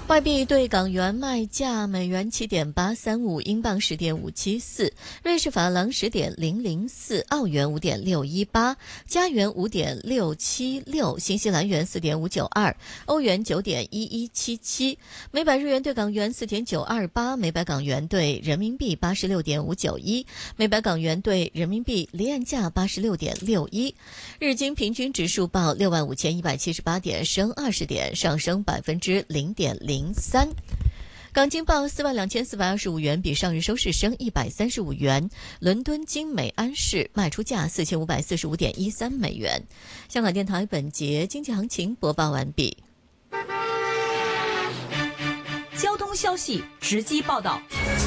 外币对港元卖价：美元7.835，英镑10.574，瑞士法郎10.004，澳元5.618，加元5.676，新西兰元4.592，欧元9.1177，每百日元对港元4.928，每百港元对人民币86.591，每百港元对人民币离岸价86.61。日经平均指数报65,178点，升20点，上升0.03%。港金报42,425元，比上日收市升135元。伦敦金每安士卖出价4545.13美元。香港电台本节经济行情播报完毕。 交通消息直击报道。